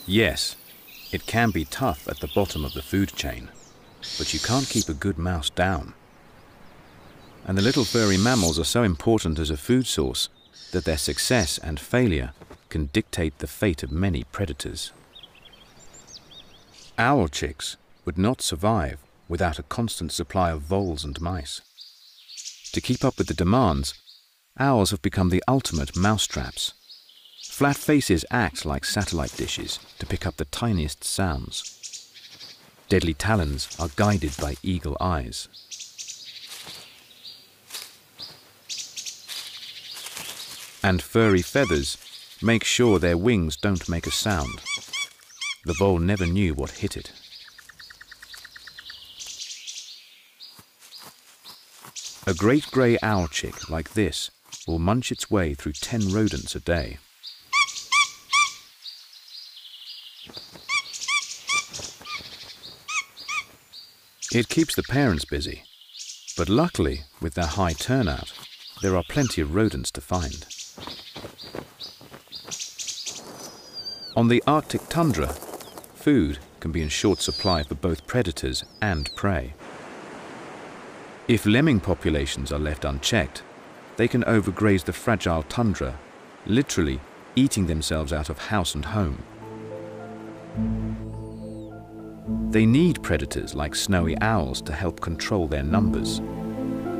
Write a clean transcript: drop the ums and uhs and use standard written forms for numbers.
Yes, it can be tough at the bottom of the food chain, but you can't keep a good mouse down. And the little furry mammals are so important as a food source that their success and failure can dictate the fate of many predators. Owl chicks would not survive without a constant supply of voles and mice. To keep up with the demands, owls have become the ultimate mousetraps. Flat faces act like satellite dishes to pick up the tiniest sounds. Deadly talons are guided by eagle eyes. And furry feathers make sure their wings don't make a sound. The vole never knew what hit it. A great grey owl chick like this will munch its way through 10 rodents a day. It keeps the parents busy, but luckily, with their high turnout, there are plenty of rodents to find. On the Arctic tundra, food can be in short supply for both predators and prey. If lemming populations are left unchecked, they can overgraze the fragile tundra, literally eating themselves out of house and home. They need predators like snowy owls to help control their numbers.